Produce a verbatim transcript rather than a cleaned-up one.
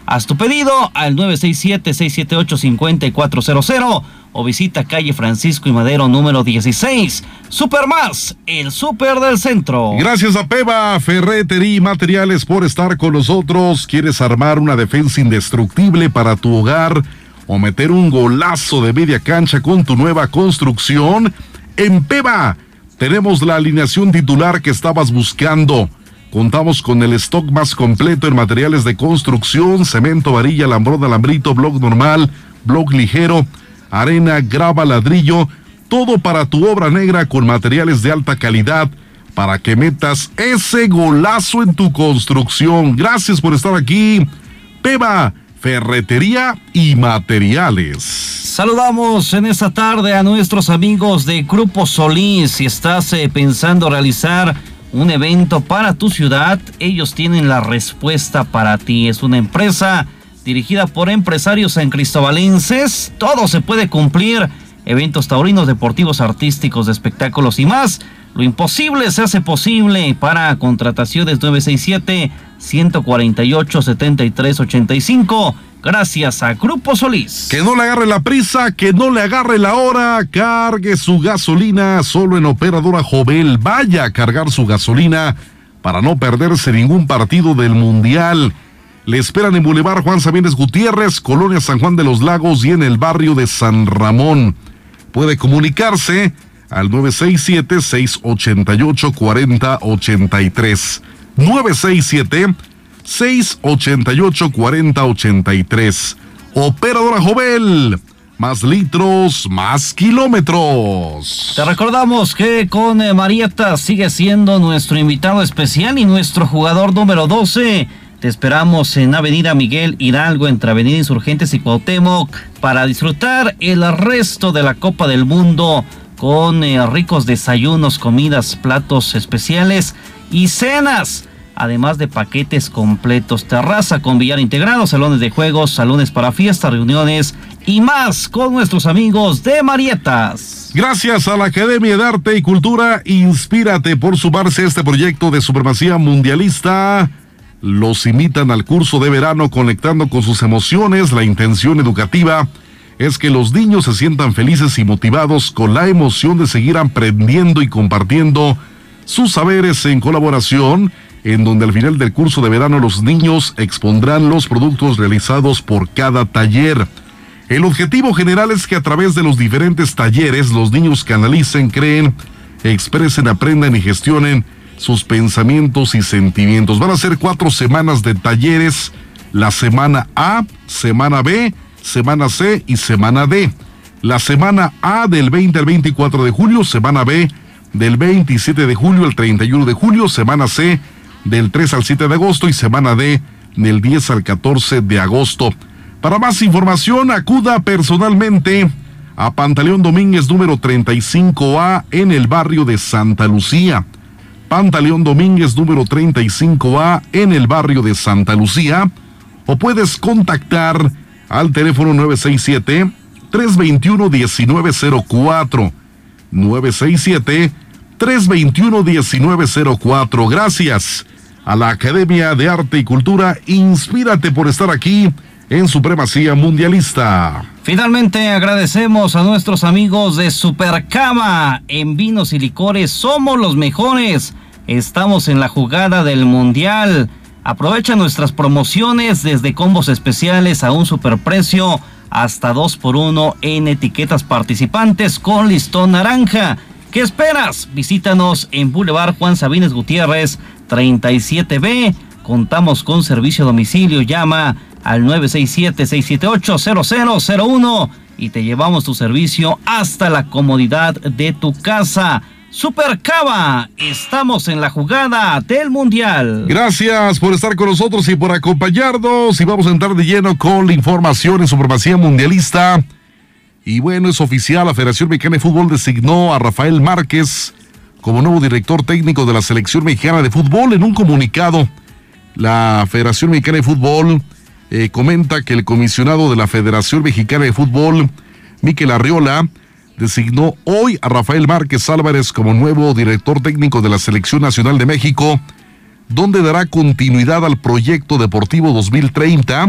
Haz tu pedido al nueve seis siete, seis siete ocho, cinco cuatro cero cero o visita calle Francisco y Madero número dieciséis. Super Más, el súper del centro. Gracias a Peva Ferretería y Materiales por estar con nosotros. ¿Quieres armar una defensa indestructible para tu hogar o meter un golazo de media cancha con tu nueva construcción? En Peva tenemos la alineación titular que estabas buscando. Contamos con el stock más completo en materiales de construcción: cemento, varilla, alambrón, alambrito, bloc normal, bloc ligero, arena, grava, ladrillo, todo para tu obra negra con materiales de alta calidad para que metas ese golazo en tu construcción. Gracias por estar aquí. Peva Ferretería y Materiales. Saludamos en esta tarde a nuestros amigos de Grupo Solís. Si estás eh, pensando realizar un evento para tu ciudad, ellos tienen la respuesta para ti. Es una empresa dirigida por empresarios sancristobalenses. Todo se puede cumplir: eventos taurinos, deportivos, artísticos, de espectáculos y más. Lo imposible se hace posible. Para contrataciones nueve seis siete, uno cuatro ocho, siete tres ocho cinco. Gracias a Grupo Solís. Que no le agarre la prisa, que no le agarre la hora. Cargue su gasolina solo en Operadora Jovel. Vaya a cargar su gasolina para no perderse ningún partido del Mundial. Le esperan en Boulevard Juan Sabines Gutiérrez, Colonia San Juan de los Lagos y en el barrio de San Ramón. Puede comunicarse al nueve seis siete, seis ocho ocho, cuatro cero ocho tres. nueve seis siete, seis ocho ocho, cuatro cero ocho tres. Operadora Jovel, más litros, más kilómetros. Te recordamos que con eh, Marieta sigue siendo nuestro invitado especial y nuestro jugador número doce. Te esperamos en Avenida Miguel Hidalgo, entre Avenida Insurgentes y Cuauhtémoc, para disfrutar el resto de la Copa del Mundo con eh, ricos desayunos, comidas, platos especiales y cenas, además de paquetes completos, terraza con billar integrado, salones de juegos, salones para fiestas, reuniones y más con nuestros amigos de Marietas. Gracias a la Academia de Arte y Cultura Inspírate por sumarse a este proyecto de supremacía mundialista. Los invitan al curso de verano Conectando con sus emociones. La intención educativa es que los niños se sientan felices y motivados con la emoción de seguir aprendiendo y compartiendo sus saberes en colaboración, en donde al final del curso de verano los niños expondrán los productos realizados por cada taller. El objetivo general es que a través de los diferentes talleres los niños canalicen, creen, expresen, aprendan y gestionen sus pensamientos y sentimientos. Van a ser cuatro semanas de talleres: la semana A, semana B, semana C y semana D. La semana A del veinte al veinticuatro de julio, semana B del veintisiete de julio al treinta y uno de julio, semana C del tres al siete de agosto y semana D del diez al catorce de agosto. Para más información, acuda personalmente a Pantaleón Domínguez número treinta y cinco A en el barrio de Santa Lucía. Pantaleón Domínguez número treinta y cinco A en el barrio de Santa Lucía, o puedes contactar al teléfono nueve seis siete, tres dos uno, uno nueve cero cuatro, nueve seis siete, tres dos uno, uno nueve cero cuatro. Gracias a la Academia de Arte y Cultura Inspírate por estar aquí en Supremacía Mundialista. Finalmente agradecemos a nuestros amigos de Supercava. En vinos y licores somos los mejores. Estamos en la jugada del Mundial. Aprovecha nuestras promociones, desde combos especiales a un superprecio hasta dos por uno en etiquetas participantes con listón naranja. ¿Qué esperas? Visítanos en Boulevard Juan Sabines Gutiérrez treinta y siete B. Contamos con servicio a domicilio. Llama al nueve seis siete, seis siete ocho, cero cero cero uno y te llevamos tu servicio hasta la comodidad de tu casa. Supercava, estamos en la jugada del Mundial. Gracias por estar con nosotros y por acompañarnos, y vamos a entrar de lleno con la información en Supremacía Mundialista. Y bueno, es oficial, la Federación Mexicana de Fútbol designó a Rafael Márquez como nuevo director técnico de la Selección Mexicana de Fútbol. En un comunicado, la Federación Mexicana de Fútbol eh, comenta que el comisionado de la Federación Mexicana de Fútbol, Mikel Arriola, designó hoy a Rafael Márquez Álvarez como nuevo director técnico de la Selección Nacional de México, donde dará continuidad al proyecto deportivo dos mil treinta